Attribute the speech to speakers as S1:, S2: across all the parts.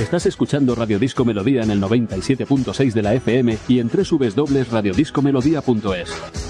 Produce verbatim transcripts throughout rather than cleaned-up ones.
S1: Estás escuchando Radio Disco Melodía en el noventa y siete punto seis de la F M y en doble u doble u doble u punto radio disco melodía punto es.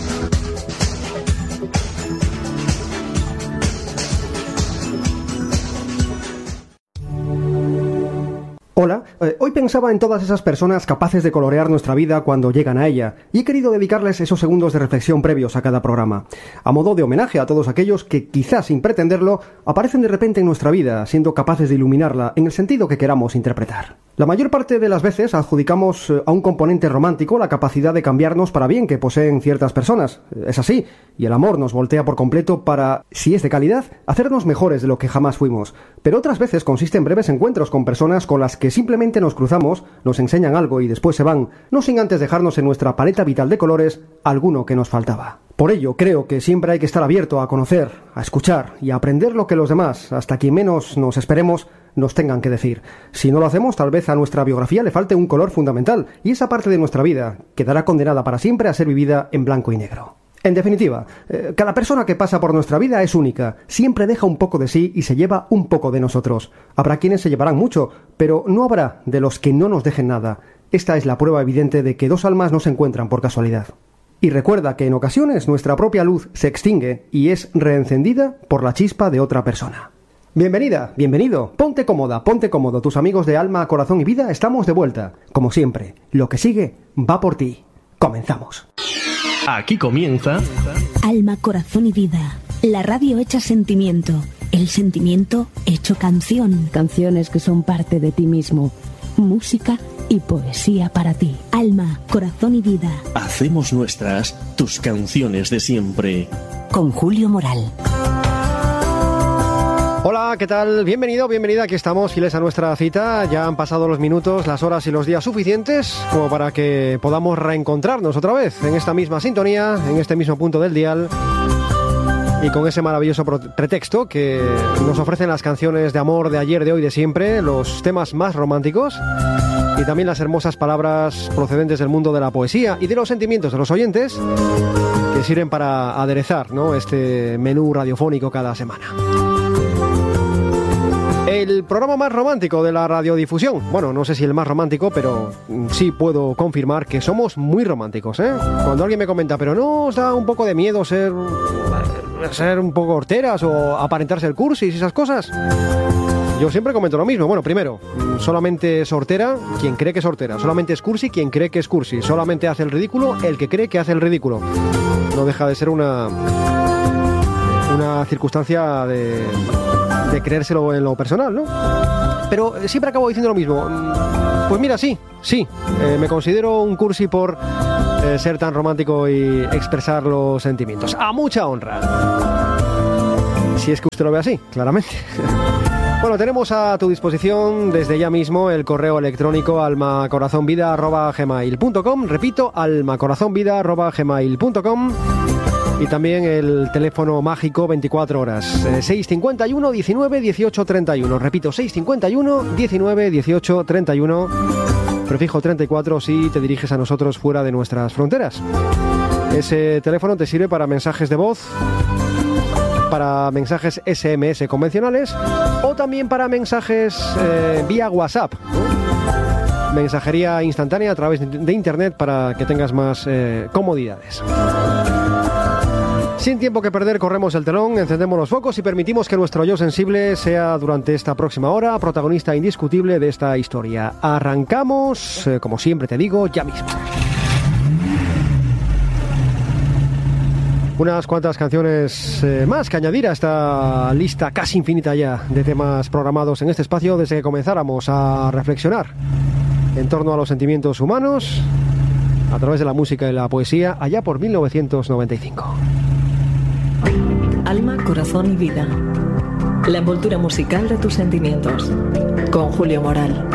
S2: Hola, eh, hoy pensaba en todas esas personas capaces de colorear nuestra vida cuando llegan a ella, y he querido dedicarles esos segundos de reflexión previos a cada programa, a modo de homenaje a todos aquellos que, quizás sin pretenderlo, aparecen de repente en nuestra vida, siendo capaces de iluminarla en el sentido que queramos interpretar. La mayor parte de las veces adjudicamos a un componente romántico la capacidad de cambiarnos para bien que poseen ciertas personas. Es así, y el amor nos voltea por completo para, si es de calidad, hacernos mejores de lo que jamás fuimos. Pero otras veces consiste en breves encuentros con personas con las que simplemente nos cruzamos, nos enseñan algo y después se van, no sin antes dejarnos en nuestra paleta vital de colores alguno que nos faltaba. Por ello, creo que siempre hay que estar abierto a conocer, a escuchar y a aprender lo que los demás, hasta quien menos nos esperemos, nos tengan que decir. Si no lo hacemos, tal vez a nuestra biografía le falte un color fundamental, y esa parte de nuestra vida quedará condenada para siempre a ser vivida en blanco y negro. En definitiva, eh, cada persona que pasa por nuestra vida es única, siempre deja un poco de sí y se lleva un poco de nosotros. Habrá quienes se llevarán mucho, pero no habrá de los que no nos dejen nada. Esta es la prueba evidente de que dos almas no se encuentran por casualidad. Y recuerda que en ocasiones nuestra propia luz se extingue y es reencendida por la chispa de otra persona. Bienvenida, bienvenido, ponte cómoda, ponte cómodo, tus amigos de alma, corazón y vida estamos de vuelta. Como siempre, lo que sigue va por ti. Comenzamos.
S3: Aquí comienza
S4: Alma, Corazón y Vida, la radio hecha sentimiento, el sentimiento hecho canción.
S5: Canciones que son parte de ti mismo, música y poesía para ti.
S4: Alma, Corazón y Vida.
S3: Hacemos nuestras tus canciones de siempre.
S4: Con Julio Moral.
S2: Hola, ¿qué tal? Bienvenido, bienvenida, aquí estamos, fieles a nuestra cita. Ya han pasado los minutos, las horas y los días suficientes como para que podamos reencontrarnos otra vez en esta misma sintonía, en este mismo punto del dial y con ese maravilloso pretexto que nos ofrecen las canciones de amor de ayer, de hoy, de siempre, los temas más románticos y también las hermosas palabras procedentes del mundo de la poesía y de los sentimientos de los oyentes que sirven para aderezar, ¿no?, este menú radiofónico cada semana. El programa más romántico de la radiodifusión. Bueno, no sé si el más romántico, pero sí puedo confirmar que somos muy románticos, ¿eh? Cuando alguien me comenta, pero ¿no os da un poco de miedo ser, ser un poco horteras o aparentarse el cursis y esas cosas? Yo siempre comento lo mismo. Bueno, primero, solamente es hortera quien cree que es hortera. Solamente es cursi quien cree que es cursi. Solamente hace el ridículo el que cree que hace el ridículo. No deja de ser una, una circunstancia de... de creérselo en lo personal, ¿no? Pero siempre acabo diciendo lo mismo. Pues mira, sí, sí, eh, me considero un cursi por eh, ser tan romántico y expresar los sentimientos. ¡A mucha honra! Si es que usted lo ve así, claramente. Bueno, tenemos a tu disposición desde ya mismo el correo electrónico almacorazonvida arroba gmail punto com. Repito, almacorazonvida arroba gmail punto com. Y también el teléfono mágico veinticuatro horas, eh, seis cinco uno, diecinueve, dieciocho, treinta y uno. Repito, seis cinco uno, diecinueve, dieciocho, treinta y uno. Prefijo treinta y cuatro si te diriges a nosotros fuera de nuestras fronteras. Ese teléfono te sirve para mensajes de voz, para mensajes ese eme ese convencionales o también para mensajes eh, vía WhatsApp, ¿no? Mensajería instantánea a través de internet para que tengas más eh, comodidades. Sin tiempo que perder, corremos el telón, encendemos los focos y permitimos que nuestro yo sensible sea durante esta próxima hora protagonista indiscutible de esta historia. Arrancamos, eh, como siempre te digo, ya mismo. Unas cuantas canciones eh, más que añadir a esta lista casi infinita ya de temas programados en este espacio desde que comenzáramos a reflexionar en torno a los sentimientos humanos a través de la música y la poesía allá por mil novecientos noventa y cinco.
S6: Alma, Corazón y Vida. La envoltura musical de tus sentimientos. Con Julio Moral.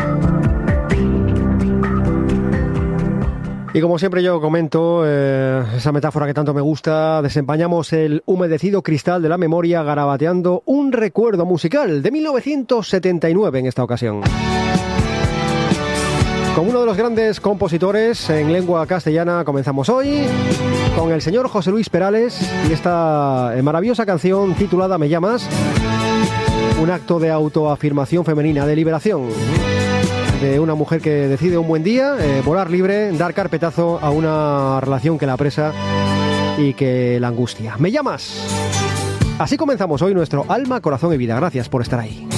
S2: Y como siempre yo comento, eh, esa metáfora que tanto me gusta, desempañamos el humedecido cristal de la memoria garabateando un recuerdo musical de mil novecientos setenta y nueve en esta ocasión. Con uno de los grandes compositores en lengua castellana comenzamos hoy, con el señor José Luis Perales y esta maravillosa canción titulada Me llamas, un acto de autoafirmación femenina, de liberación. de una mujer que decide un buen día eh, volar libre, dar carpetazo a una relación que la apresa y que la angustia. ¿Me llamas? Así comenzamos hoy nuestro Alma, Corazón y Vida. Gracias por estar ahí.